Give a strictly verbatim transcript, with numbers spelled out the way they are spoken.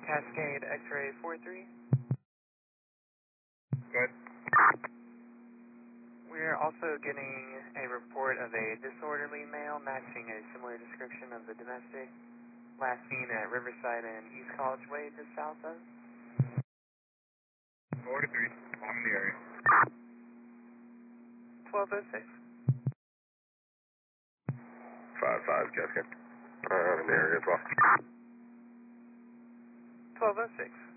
Cascade X-ray four three. Good. We're also getting a report of a disorderly male matching a similar description of the domestic last seen at Riverside and East College Way just south of. forty-three, I'm in the area. twelve oh six. five five, Cascade. Uh, I'm in the area as well. twelve oh six.